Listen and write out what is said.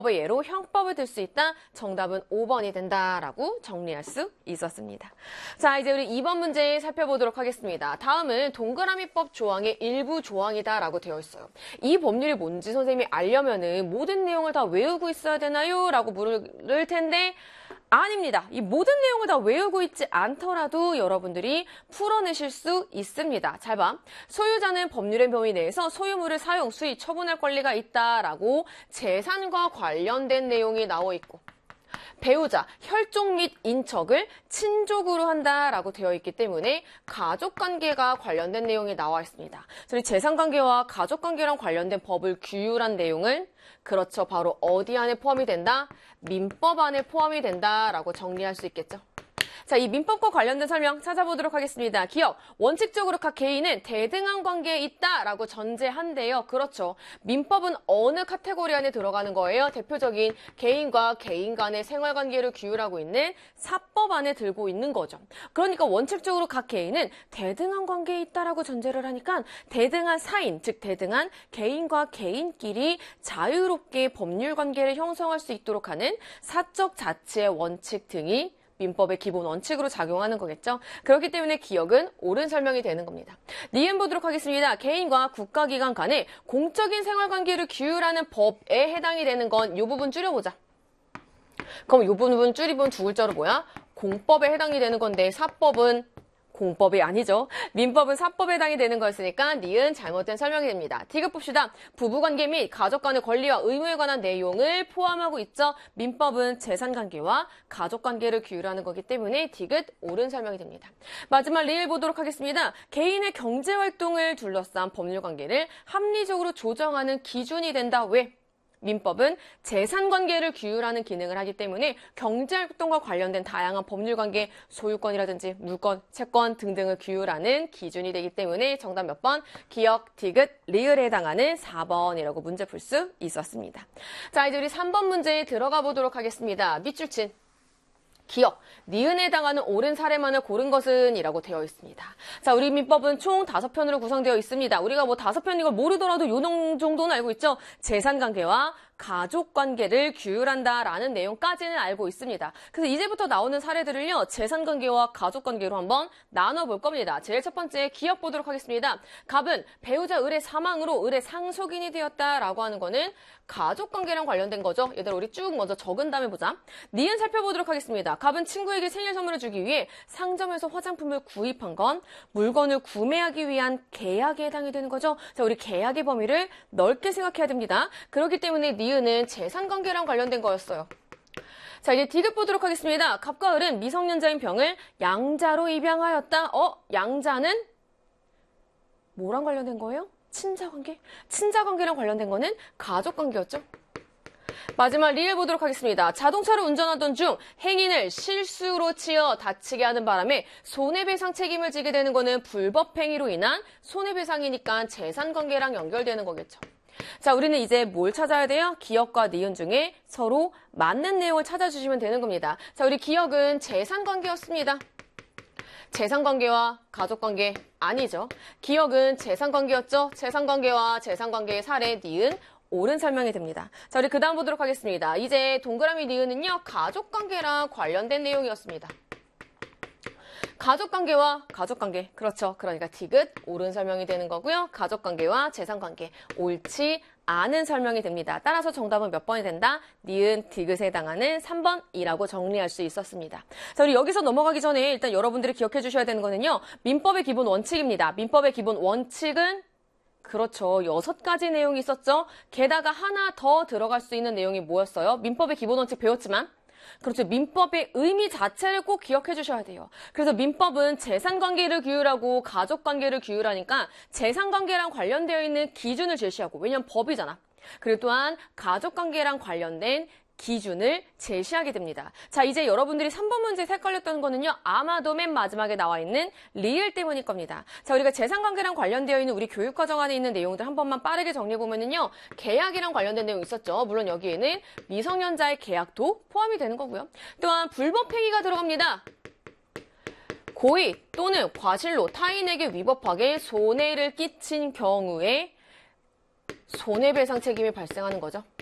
의 예로 형법을 들 수 있다. 정답은 5번이 된다라고 정리할 수 있었습니다. 자, 이제 우리 2번 문제 살펴보도록 하겠습니다. 다음은 동그라미법 조항의 일부 조항이다라고 되어 있어요. 이 법률이 뭔지 선생님이 알려면은 모든 내용을 다 외우고 있어야 되나요? 라고 물을 텐데 아닙니다. 이 모든 내용을 다 외우고 있지 않더라도 여러분들이 풀어내실 수 있습니다. 잘 봐. 소유자는 법률의 범위 내에서 소유물을 사용, 수의, 처분할 권리가 있다라고 재산과 관련된 내용이 나와 있고 배우자, 혈족 및 인척을 친족으로 한다라고 되어 있기 때문에 가족관계가 관련된 내용이 나와 있습니다. 저희 재산관계와 가족관계랑 관련된 법을 규율한 내용은 그렇죠. 바로 어디 안에 포함이 된다? 민법 안에 포함이 된다라고 정리할 수 있겠죠. 자, 이 민법과 관련된 설명 찾아보도록 하겠습니다. 기업, 원칙적으로 각 개인은 대등한 관계에 있다라고 전제한대요. 그렇죠. 민법은 어느 카테고리 안에 들어가는 거예요? 대표적인 개인과 개인 간의 생활관계를 규율하고 있는 사법 안에 들고 있는 거죠. 그러니까 원칙적으로 각 개인은 대등한 관계에 있다라고 전제를 하니까 대등한 사인, 즉 대등한 개인과 개인끼리 자유롭게 법률 관계를 형성할 수 있도록 하는 사적 자치의 원칙 등이 민법의 기본 원칙으로 작용하는 거겠죠. 그렇기 때문에 기억은 옳은 설명이 되는 겁니다. 니은 보도록 하겠습니다. 개인과 국가기관 간의 공적인 생활관계를 규율하는 법에 해당이 되는 건 이 부분 줄여보자. 그럼 이 부분 줄이면 두 글자로 뭐야? 공법에 해당이 되는 건데 사법은 공법이 아니죠. 민법은 사법에 해당이 되는 거였으니까 니은 잘못된 설명이 됩니다. 디귿 봅시다. 부부관계 및 가족 간의 권리와 의무에 관한 내용을 포함하고 있죠. 민법은 재산관계와 가족관계를 규율하는 거기 때문에 디귿 옳은 설명이 됩니다. 마지막 리을 보도록 하겠습니다. 개인의 경제활동을 둘러싼 법률관계를 합리적으로 조정하는 기준이 된다. 왜? 민법은 재산관계를 규율하는 기능을 하기 때문에 경제활동과 관련된 다양한 법률관계, 소유권이라든지 물권, 채권 등등을 규율하는 기준이 되기 때문에 정답 몇 번? 기억, 디귿, 리을에 해당하는 4번이라고 문제 풀 수 있었습니다. 자, 이제 우리 3번 문제에 들어가 보도록 하겠습니다. 밑줄친. 기억, 니은에 해당하는 옳은 사례만을 고른 것은 이라고 되어 있습니다. 자, 우리 민법은 총 5편으로 구성되어 있습니다. 우리가 뭐 5편인 걸 모르더라도 요 정도는 알고 있죠? 재산관계와 가족관계를 규율한다라는 내용까지는 알고 있습니다. 그래서 이제부터 나오는 사례들을요. 재산관계와 가족관계로 한번 나눠볼 겁니다. 제일 첫 번째 기억 보도록 하겠습니다. 갑은 배우자 을의 사망으로 을의 상속인이 되었다라고 하는 거는 가족관계랑 관련된 거죠. 얘들아 우리 쭉 먼저 적은 다음에 보자. 니은 살펴보도록 하겠습니다. 갑은 친구에게 생일 선물을 주기 위해 상점에서 화장품을 구입한 건 물건을 구매하기 위한 계약에 해당이 되는 거죠. 자, 우리 계약의 범위를 넓게 생각해야 됩니다. 그렇기 때문에 니은은 재산관계랑 관련된 거였어요. 자, 이제 디귿 보도록 하겠습니다. 갑과 을은 미성년자인 병을 양자로 입양하였다. 양자는 뭐랑 관련된 거예요? 친자관계? 친자관계랑 관련된 거는 가족관계였죠. 마지막 리을 보도록 하겠습니다. 자동차를 운전하던 중 행인을 실수로 치어 다치게 하는 바람에 손해배상 책임을 지게 되는 거는 불법행위로 인한 손해배상이니까 재산관계랑 연결되는 거겠죠. 자, 우리는 이제 뭘 찾아야 돼요? 기억과 니은 중에 서로 맞는 내용을 찾아주시면 되는 겁니다. 자, 우리 기억은 재산관계였습니다. 재산관계와 가족관계 아니죠. 기억은 재산관계였죠. 재산관계와 재산관계의 사례 니은 옳은 설명이 됩니다. 자, 우리 그 다음 보도록 하겠습니다. 이제 동그라미 니은은요. 가족관계랑 관련된 내용이었습니다. 가족관계와 가족관계. 그렇죠. 그러니까 디귿 옳은 설명이 되는 거고요. 가족관계와 재산관계 옳지 않은 설명이 됩니다. 따라서 정답은 몇 번이 된다? 니은 디귿에 해당하는 3번이라고 정리할 수 있었습니다. 자, 우리 여기서 넘어가기 전에 일단 여러분들이 기억해 주셔야 되는 거는요. 민법의 기본 원칙입니다. 민법의 기본 원칙은 그렇죠. 6가지 내용이 있었죠. 게다가 하나 더 들어갈 수 있는 내용이 뭐였어요? 민법의 기본 원칙 배웠지만 그렇죠. 민법의 의미 자체를 꼭 기억해 주셔야 돼요. 그래서 민법은 재산관계를 규율하고 가족관계를 규율하니까 재산관계랑 관련되어 있는 기준을 제시하고 왜냐면 법이잖아. 그리고 또한 가족관계랑 관련된 기준을 제시하게 됩니다. 자, 이제 여러분들이 3번 문제에 헷갈렸던 거는요. 아마도 맨 마지막에 나와 있는 리을 때문일 겁니다. 자, 우리가 재산관계랑 관련되어 있는 우리 교육과정 안에 있는 내용들 한 번만 빠르게 정리해보면은요. 계약이랑 관련된 내용 있었죠. 물론 여기에는 미성년자의 계약도 포함이 되는 거고요. 또한 불법행위가 들어갑니다. 고의 또는 과실로 타인에게 위법하게 손해를 끼친 경우에 손해배상 책임이 발생하는 거죠.